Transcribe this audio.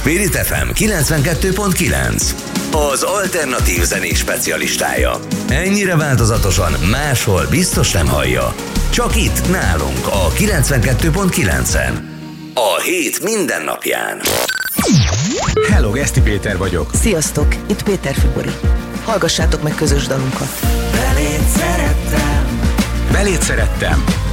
Spirit FM 92.9, az alternatív zenés specialistája. Ennyire változatosan máshol biztos nem hallja. Csak itt nálunk a 92.9-en. A hét minden napján. Hello, Geszti Péter vagyok. Sziasztok, itt Péter Fibori. Hallgassátok meg közös dalunkat. Belét szerettem.